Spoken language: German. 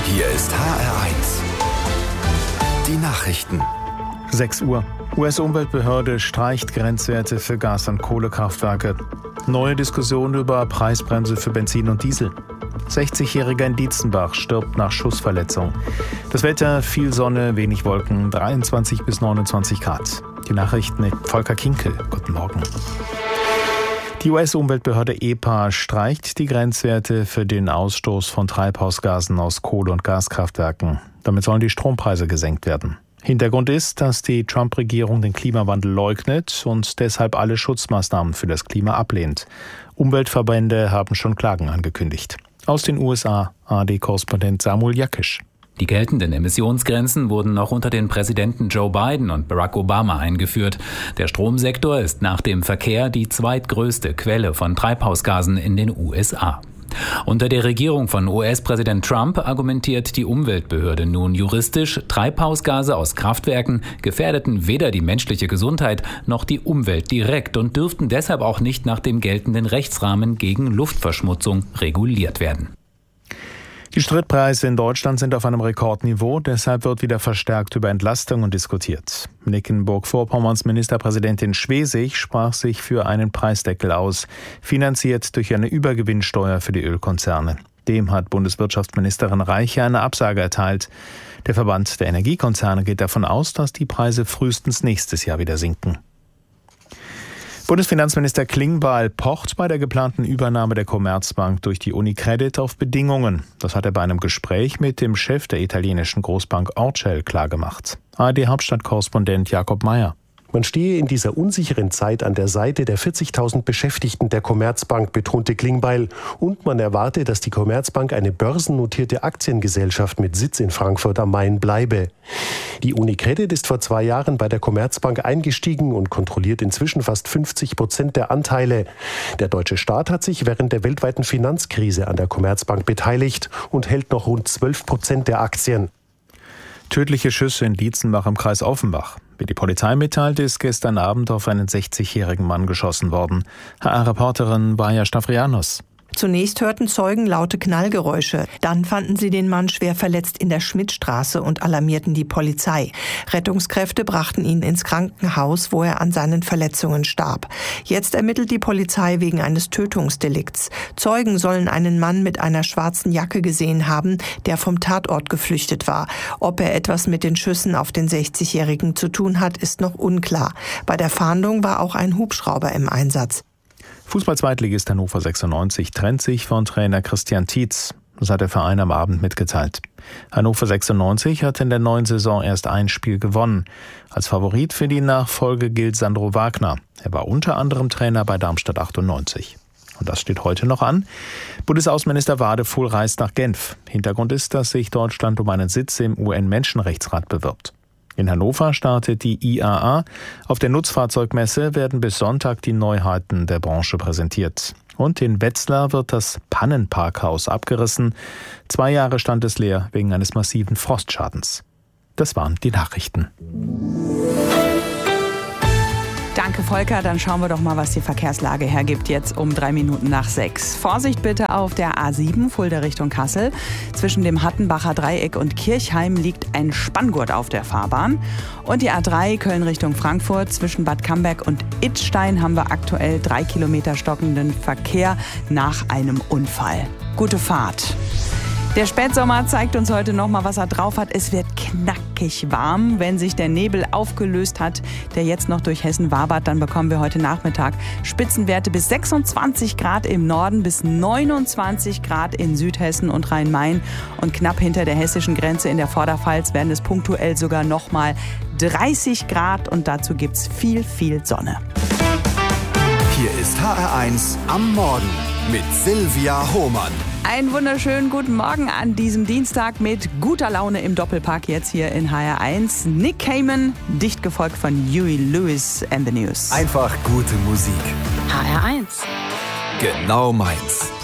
Hier ist HR1. Die Nachrichten. 6 Uhr. US-Umweltbehörde streicht Grenzwerte für Gas- und Kohlekraftwerke. Neue Diskussion über Preisbremse für Benzin und Diesel. 60-Jähriger in Dietzenbach stirbt nach Schussverletzung. Das Wetter, viel Sonne, wenig Wolken, 23 bis 29 Grad. Die Nachrichten mit Volker Kinkel. Guten Morgen. Die US-Umweltbehörde EPA streicht die Grenzwerte für den Ausstoß von Treibhausgasen aus Kohle- und Gaskraftwerken. Damit sollen die Strompreise gesenkt werden. Hintergrund ist, dass die Trump-Regierung den Klimawandel leugnet und deshalb alle Schutzmaßnahmen für das Klima ablehnt. Umweltverbände haben schon Klagen angekündigt. Aus den USA, ARD-Korrespondent Samuel Jakisch. Die geltenden Emissionsgrenzen wurden noch unter den Präsidenten Joe Biden und Barack Obama eingeführt. Der Stromsektor ist nach dem Verkehr die zweitgrößte Quelle von Treibhausgasen in den USA. Unter der Regierung von US-Präsident Trump argumentiert die Umweltbehörde nun juristisch, Treibhausgase aus Kraftwerken gefährdeten weder die menschliche Gesundheit noch die Umwelt direkt und dürften deshalb auch nicht nach dem geltenden Rechtsrahmen gegen Luftverschmutzung reguliert werden. Die Spritpreise in Deutschland sind auf einem Rekordniveau, deshalb wird wieder verstärkt über Entlastungen diskutiert. Mecklenburg-Vorpommerns Ministerpräsidentin Schwesig sprach sich für einen Preisdeckel aus, finanziert durch eine Übergewinnsteuer für die Ölkonzerne. Dem hat Bundeswirtschaftsministerin Reiche eine Absage erteilt. Der Verband der Energiekonzerne geht davon aus, dass die Preise frühestens nächstes Jahr wieder sinken. Bundesfinanzminister Klingbeil pocht bei der geplanten Übernahme der Commerzbank durch die UniCredit auf Bedingungen. Das hat er bei einem Gespräch mit dem Chef der italienischen Großbank Orcel klargemacht. ARD-Hauptstadtkorrespondent Jakob Mayer. Man stehe in dieser unsicheren Zeit an der Seite der 40.000 Beschäftigten der Commerzbank, betonte Klingbeil. Und man erwarte, dass die Commerzbank eine börsennotierte Aktiengesellschaft mit Sitz in Frankfurt am Main bleibe. Die UniCredit ist vor 2 Jahren bei der Commerzbank eingestiegen und kontrolliert inzwischen fast 50% der Anteile. Der deutsche Staat hat sich während der weltweiten Finanzkrise an der Commerzbank beteiligt und hält noch rund 12% der Aktien. Tödliche Schüsse in Dietzenbach im Kreis Offenbach. Wie die Polizei mitteilt, ist gestern Abend auf einen 60-jährigen Mann geschossen worden. HR-Reporterin Baja Stavrianos. Zunächst hörten Zeugen laute Knallgeräusche. Dann fanden sie den Mann schwer verletzt in der Schmidtstraße und alarmierten die Polizei. Rettungskräfte brachten ihn ins Krankenhaus, wo er an seinen Verletzungen starb. Jetzt ermittelt die Polizei wegen eines Tötungsdelikts. Zeugen sollen einen Mann mit einer schwarzen Jacke gesehen haben, der vom Tatort geflüchtet war. Ob er etwas mit den Schüssen auf den 60-Jährigen zu tun hat, ist noch unklar. Bei der Fahndung war auch ein Hubschrauber im Einsatz. Fußball-Zweitligist Hannover 96 trennt sich von Trainer Christian Tietz. Das hat der Verein am Abend mitgeteilt. Hannover 96 hat in der neuen Saison erst ein Spiel gewonnen. Als Favorit für die Nachfolge gilt Sandro Wagner. Er war unter anderem Trainer bei Darmstadt 98. Und das steht heute noch an. Bundesaußenminister Wadefuhl reist nach Genf. Hintergrund ist, dass sich Deutschland um einen Sitz im UN-Menschenrechtsrat bewirbt. In Hannover startet die IAA. Auf der Nutzfahrzeugmesse werden bis Sonntag die Neuheiten der Branche präsentiert. Und in Wetzlar wird das Pannenparkhaus abgerissen. 2 Jahre stand es leer wegen eines massiven Frostschadens. Das waren die Nachrichten. Danke, Volker. Dann schauen wir doch mal, was die Verkehrslage hergibt, jetzt um 6:03. Vorsicht bitte auf der A7, Fulda Richtung Kassel. Zwischen dem Hattenbacher Dreieck und Kirchheim liegt ein Spanngurt auf der Fahrbahn. Und die A3 Köln Richtung Frankfurt. Zwischen Bad Camberg und Idstein haben wir aktuell 3 Kilometer stockenden Verkehr nach einem Unfall. Gute Fahrt. Der Spätsommer zeigt uns heute noch mal, was er drauf hat. Es wird knackig warm. Wenn sich der Nebel aufgelöst hat, der jetzt noch durch Hessen wabert, dann bekommen wir heute Nachmittag Spitzenwerte bis 26 Grad im Norden, bis 29 Grad in Südhessen und Rhein-Main. Und knapp hinter der hessischen Grenze in der Vorderpfalz werden es punktuell sogar noch mal 30 Grad. Und dazu gibt's viel, viel Sonne. Hier ist HR1 am Morgen mit Silvia Hohmann. Einen wunderschönen guten Morgen an diesem Dienstag mit guter Laune im Doppelpack jetzt hier in HR1. Nick Cayman, dicht gefolgt von Huey Lewis and the News. Einfach gute Musik. HR1. Genau meins.